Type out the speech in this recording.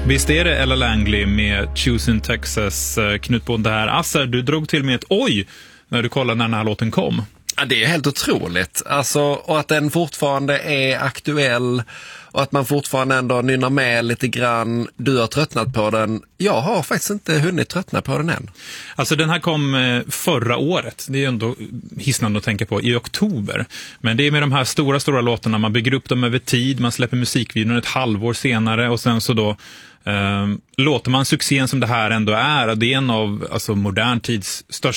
Visst är det Ella Langley med Choosing Texas, Knut Bonde här. Assar, du drog till med ett oj när du kollade när den här låten kom. Ja, det är helt otroligt. Alltså, och att den fortfarande är aktuell och att man fortfarande ändå nynnar med lite grann. Du har tröttnat på den. Jag har faktiskt inte hunnit tröttna på den än. Alltså den här kom förra året. Det är ändå hisnande att tänka på, i oktober. Men det är med de här stora låtarna. Man bygger upp dem över tid. Man släpper musikvideon ett halvår senare. Och sen så då låter man succén som det här ändå är. Det är en av modern tids största